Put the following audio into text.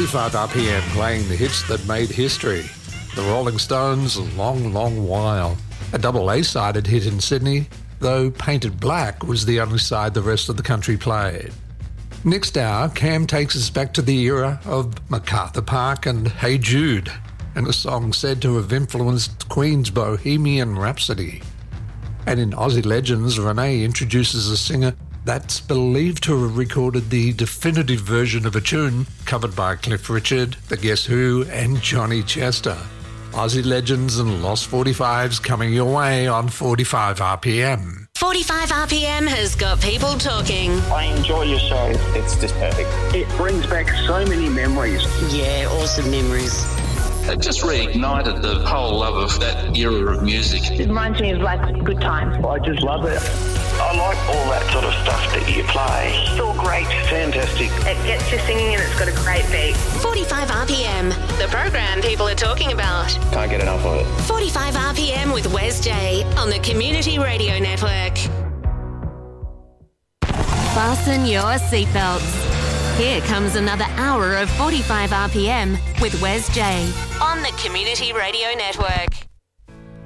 45 RPM playing the hits that made history. The Rolling Stones, Long, Long While. A double A-sided hit in Sydney, though Painted Black was the only side the rest of the country played. Next hour, Cam takes us back to the era of MacArthur Park and Hey Jude, and a song said to have influenced Queen's Bohemian Rhapsody. And in Aussie Legends, Renee introduces a singer that's believed to have recorded the definitive version of a tune covered by Cliff Richard, The Guess Who, and Johnny Chester. Aussie Legends and Lost 45s coming your way on 45 RPM. 45 RPM has got people talking. I enjoy your show. It's just perfect. It brings back so many memories. Yeah, awesome memories. It just reignited the whole love of that era of music. It reminds me of like good times. I just love it. I like all that sort of stuff that you play. It's all great. Fantastic. It gets you singing and it's got a great beat. 45 RPM, the program people are talking about. Can't get enough of it. 45 RPM with Wes J on the Community Radio Network. Fasten your seatbelts. Here comes another hour of 45 RPM with Wes J on the Community Radio Network.